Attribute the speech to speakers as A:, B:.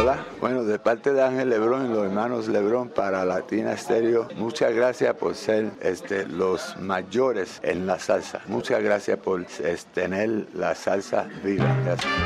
A: Hola, bueno, de parte de Ángel Lebrón y los hermanos Lebrón para Latina Stereo, muchas gracias por ser los mayores en la salsa. Muchas gracias por tener la salsa viva. Gracias.